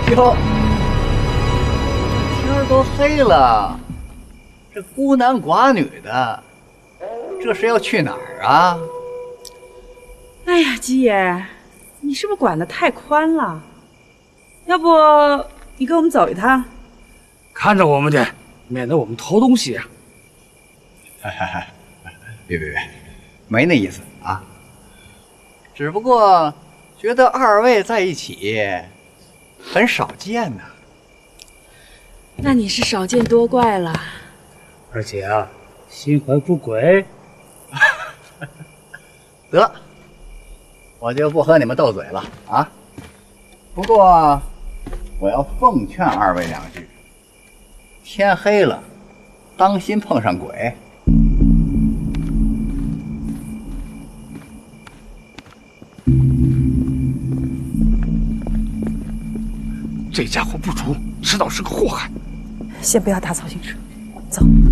哟，天儿都黑了，这孤男寡女的，这是要去哪儿啊？ 哎呀，吉爷，你是不是管得太宽了？要不你跟我们走一趟？ 看着我们点，免得我们偷东西呀。 别，没那意思啊。只不过觉得二位在一起很少见呐。 那你是少见多怪了。 而且啊，心怀不轨。 得，我就不和你们斗嘴了啊。不过我要奉劝二位两句，天黑了，当心碰上鬼。 这家伙不除，迟早是个祸害。 先不要打草惊蛇，走。